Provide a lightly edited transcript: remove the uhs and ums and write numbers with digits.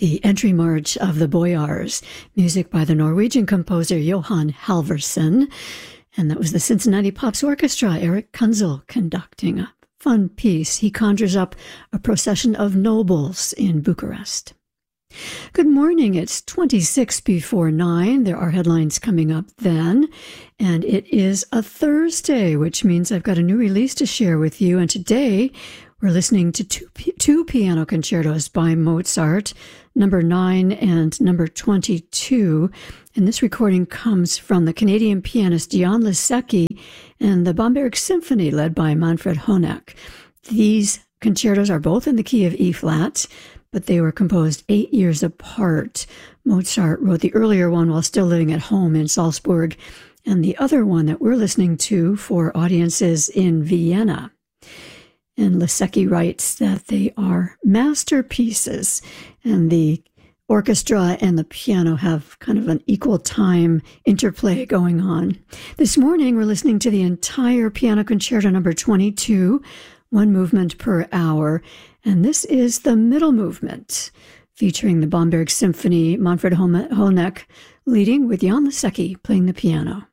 the entry march of the Boyars, music by the Norwegian composer Johan Halvorsen. And that was the Cincinnati Pops Orchestra, Eric Kunzel conducting a fun piece. He conjures up a procession of nobles in Bucharest. Good morning. It's 26 before 9. There are headlines coming up then. And it is a Thursday, which means I've got a new release to share with you. And today we're listening to two piano concertos by Mozart, number 9 and number 22. And this recording comes from the Canadian pianist Jan Lisecki and the Bamberg Symphony led by Manfred Honeck. These concertos are both in the key of E-flat, but they were composed 8 years apart. Mozart wrote the earlier one while still living at home in Salzburg, and the other one that we're listening to for audiences in Vienna. And Lisecki writes that they are masterpieces, and the orchestra and the piano have kind of an equal time interplay going on. This morning, we're listening to the entire piano concerto number 22, one movement per hour, and this is the middle movement, featuring the Bamberg Symphony, Manfred Honeck leading with Jan Lisecki playing the piano.